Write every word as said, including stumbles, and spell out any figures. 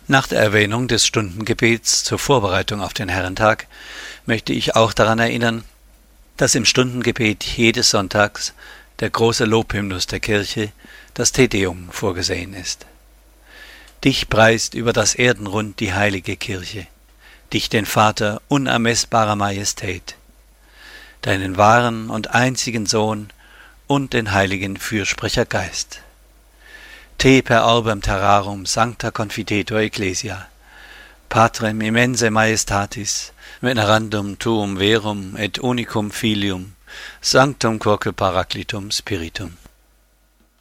Nach der Erwähnung des Stundengebets zur Vorbereitung auf den Herrentag möchte ich auch daran erinnern, dass im Stundengebet jedes Sonntags der große Lobhymnus der Kirche, das Te Deum, vorgesehen ist. Dich preist über das Erdenrund die heilige Kirche, dich den Vater unermessbarer Majestät, deinen wahren und einzigen Sohn und den heiligen Fürsprecher Geist. Te per orbem terrarum sancta confitetur ecclesia, patrem immense majestatis, venerandum tuum verum et unicum filium, sanctum quoque paraclitum spiritum.